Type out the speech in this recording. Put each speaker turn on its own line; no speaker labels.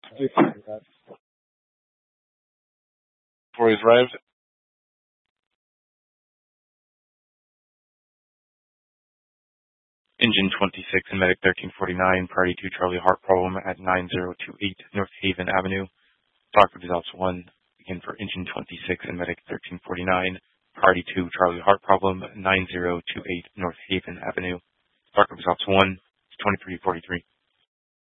Before he's arrived, Engine 26 and Medic 1349, Priority 2 Charlie Heart problem at 9028 North Haven Avenue. Doctor Results 1, again for Engine 26 and Medic 1349, Priority 2 Charlie Heart problem at 9028 North Haven Avenue. Doctor Results 1, 2343.